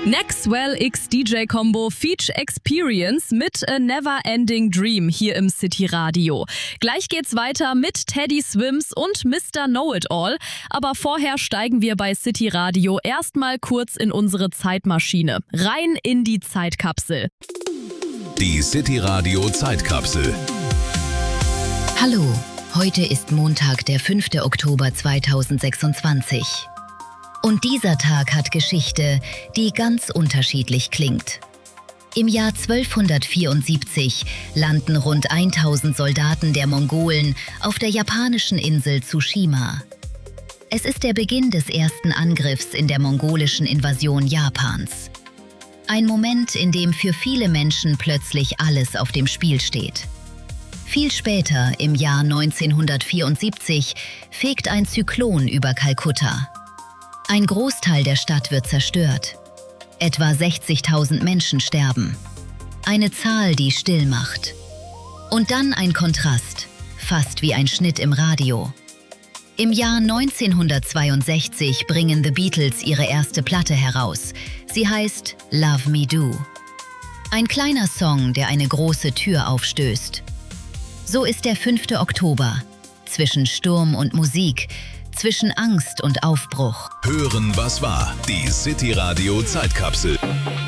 Maxwell X DJ Combo Feature Experience mit A Never Ending Dream hier im City Radio. Gleich geht's weiter mit Teddy Swims und Mr. Know-It-All. Aber vorher steigen wir bei City Radio erstmal kurz in unsere Zeitmaschine. Rein in die Zeitkapsel. Die City Radio Zeitkapsel. Hallo, heute ist Montag, der 5. Oktober 2026. Und dieser Tag hat Geschichte, die ganz unterschiedlich klingt. Im Jahr 1274 landen rund 1000 Soldaten der Mongolen auf der japanischen Insel Tsushima. Es ist der Beginn des ersten Angriffs in der mongolischen Invasion Japans. Ein Moment, in dem für viele Menschen plötzlich alles auf dem Spiel steht. Viel später, im Jahr 1974, fegt ein Zyklon über Kalkutta. Ein Großteil der Stadt wird zerstört. Etwa 60.000 Menschen sterben. Eine Zahl, die still macht. Und dann ein Kontrast, fast wie ein Schnitt im Radio. Im Jahr 1962 bringen The Beatles ihre erste Platte heraus. Sie heißt Love Me Do. Ein kleiner Song, der eine große Tür aufstößt. So ist der 5. Oktober. Zwischen Sturm und Musik, zwischen Angst und Aufbruch. Hören, was war. Die City Radio Zeitkapsel.